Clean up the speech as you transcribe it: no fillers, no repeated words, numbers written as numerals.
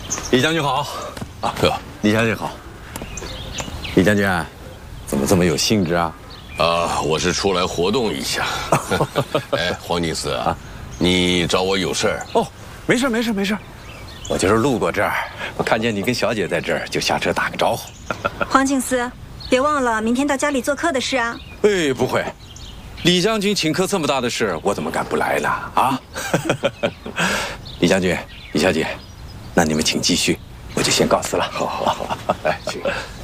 李将军好， 啊，哥， 李将军好。李将军，怎么这么有兴致啊？ 我是出来活动一下。哎，黄金丝啊，你找我有事儿？ 哦，没事没事没事，我就是路过这儿，我看见你跟小姐在这儿，就下车打个招呼。 黄静思，别忘了明天到家里做客的事啊。 哎，不会，李将军请客这么大的事，我怎么敢不来呢？啊！李将军，李小姐，那你们请继续，我就先告辞了。 好，来，请。